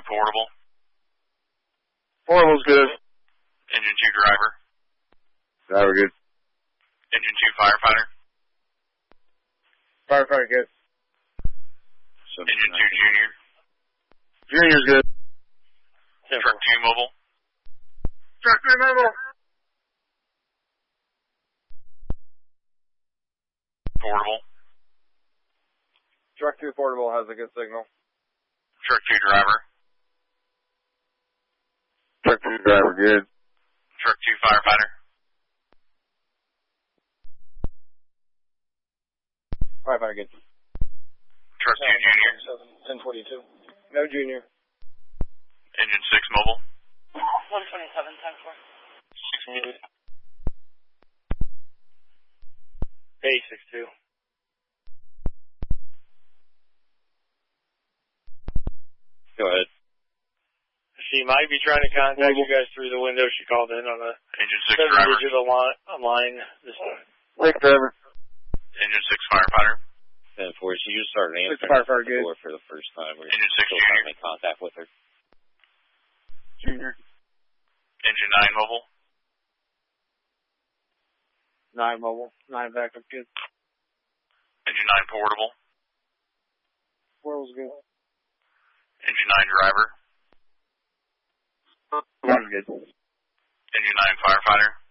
portable. Portable's good. Engine 2 driver. Driver good. Engine 2 firefighter. Firefighter good. Engine 2 junior. Junior's good. Truck 2 mobile. Truck 2 mobile. Portable. Truck 2 portable has a good signal. Truck 2 driver. Truck 2 driver good. Truck 2 firefighter. Firefighter good. Truck 2 junior. 1042. No junior. Engine 6 mobile. 127 times 4. 6 minutes. 862. Go ahead. She might be trying to contact you guys through the window. She called in on a Engine 6 driver. 7-digit line this time. 6 driver. Engine 6 firefighter. And for you just started answering firefighter the good. door for the first time. We're Engine 6 still trying to junior. make contact with her. Junior. Engine 9 mobile. 9 mobile. 9 backup good. Engine 9 portable. Portable's good. Engine 9 driver. Driver's good. Engine 9 firefighter.